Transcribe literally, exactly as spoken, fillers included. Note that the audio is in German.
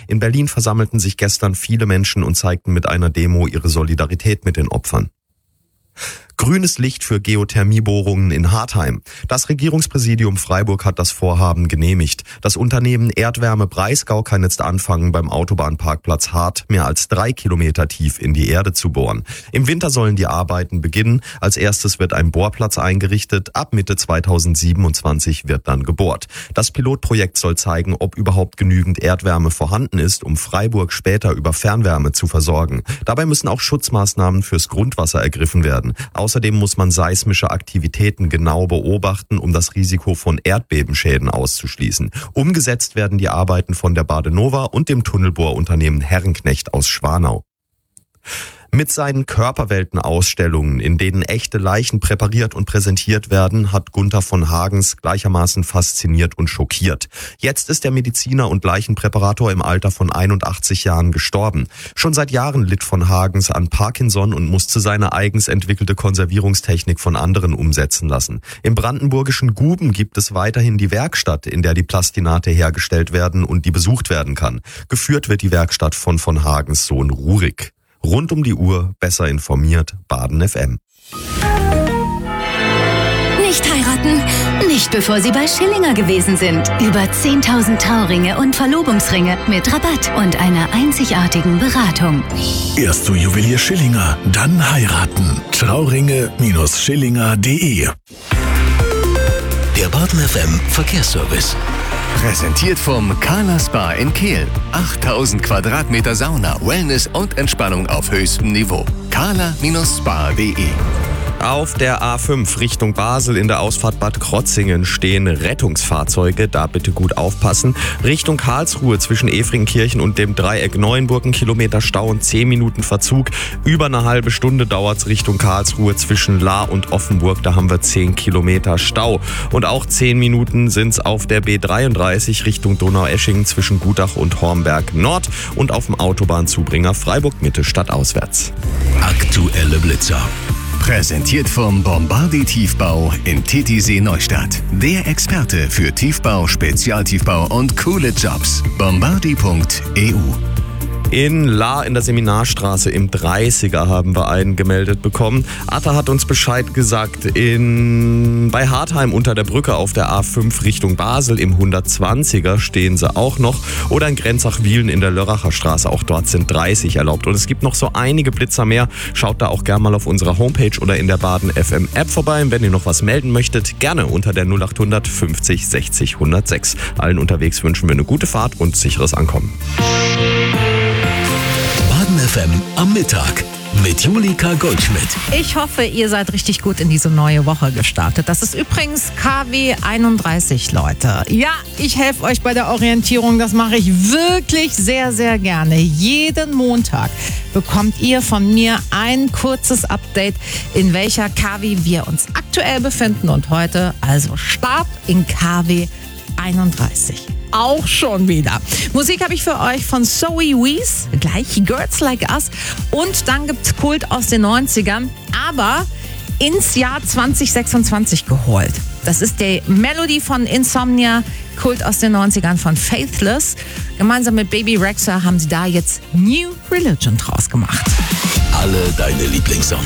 In Berlin versammelten sich gestern viele Menschen und zeigten mit einer Demo ihre Solidarität mit den Opfern. Grünes Licht für Geothermiebohrungen in Hartheim. Das Regierungspräsidium Freiburg hat das Vorhaben genehmigt. Das Unternehmen Erdwärme Breisgau kann jetzt anfangen, beim Autobahnparkplatz Hart mehr als drei Kilometer tief in die Erde zu bohren. Im Winter sollen die Arbeiten beginnen. Als erstes wird ein Bohrplatz eingerichtet. Ab Mitte zweitausendsiebenundzwanzig wird dann gebohrt. Das Pilotprojekt soll zeigen, ob überhaupt genügend Erdwärme vorhanden ist, um Freiburg später über Fernwärme zu versorgen. Dabei müssen auch Schutzmaßnahmen fürs Grundwasser ergriffen werden. Außerdem muss man seismische Aktivitäten genau beobachten, um das Risiko von Erdbebenschäden auszuschließen. Umgesetzt werden die Arbeiten von der Badenova und dem Tunnelbohrunternehmen Herrenknecht aus Schwanau. Mit seinen Körperwelten-Ausstellungen, in denen echte Leichen präpariert und präsentiert werden, hat Gunther von Hagens gleichermaßen fasziniert und schockiert. Jetzt ist der Mediziner und Leichenpräparator im Alter von einundachtzig Jahren gestorben. Schon seit Jahren litt von Hagens an Parkinson und musste seine eigens entwickelte Konservierungstechnik von anderen umsetzen lassen. Im brandenburgischen Guben gibt es weiterhin die Werkstatt, in der die Plastinate hergestellt werden und die besucht werden kann. Geführt wird die Werkstatt von von Hagens Sohn Rurik. Rund um die Uhr, besser informiert, Baden F M. Nicht heiraten, nicht bevor Sie bei Schillinger gewesen sind. Über zehntausend Trauringe und Verlobungsringe mit Rabatt und einer einzigartigen Beratung. Erst zu Juwelier Schillinger, dann heiraten. Trauringe Schillinger punkt de. Der Baden F M Verkehrsservice. Präsentiert vom Carla Spa in Kehl. achttausend Quadratmeter Sauna, Wellness und Entspannung auf höchstem Niveau. carla Spa punkt de. Auf der A fünf Richtung Basel in der Ausfahrt Bad Krotzingen stehen Rettungsfahrzeuge, da bitte gut aufpassen. Richtung Karlsruhe zwischen Efringkirchen und dem Dreieck Neuenburg ein Kilometer Stau und zehn Minuten Verzug. Über eine halbe Stunde dauert es Richtung Karlsruhe zwischen Lahr und Offenburg, da haben wir zehn Kilometer Stau. Und auch zehn Minuten sind es auf der B dreiunddreißig Richtung Donaueschingen zwischen Gutach und Hornberg Nord und auf dem Autobahnzubringer Freiburg Mitte stadtauswärts. Aktuelle Blitzer. Präsentiert vom Bombardi Tiefbau in Titisee Neustadt. Der Experte für Tiefbau, Spezialtiefbau und coole Jobs. Bombardi punkt e u. In Lahr in der Seminarstraße im dreißiger haben wir einen gemeldet bekommen. Atta hat uns Bescheid gesagt, in bei Hartheim unter der Brücke auf der A fünf Richtung Basel im hundertzwanziger stehen sie auch noch. Oder in Grenzach-Wielen in der Lörracher Straße, auch dort sind dreißig erlaubt. Und es gibt noch so einige Blitzer mehr. Schaut da auch gerne mal auf unserer Homepage oder in der Baden F M App vorbei. Und wenn ihr noch was melden möchtet, gerne unter der null achthundert fünfzig sechzig hundertsechs. Allen unterwegs wünschen wir eine gute Fahrt und sicheres Ankommen. Baden F M am Mittag mit Julika Goldschmidt. Ich hoffe, ihr seid richtig gut in diese neue Woche gestartet. Das ist übrigens K W einunddreißig, Leute. Ja, ich helfe euch bei der Orientierung. Das mache ich wirklich sehr, sehr gerne. Jeden Montag bekommt ihr von mir ein kurzes Update, in welcher K W wir uns aktuell befinden. Und heute also Start in K W einunddreißig. Auch schon wieder. Musik habe ich für euch von Zoe Wees, gleich Girls Like Us. Und dann gibt's Kult aus den neunzigern, aber ins Jahr zwanzig sechsundzwanzig geholt. Das ist die Melody von Insomnia, Kult aus den neunzigern von Faithless. Gemeinsam mit Baby Rexha haben sie da jetzt New Religion draus gemacht. Alle deine Lieblingssongs.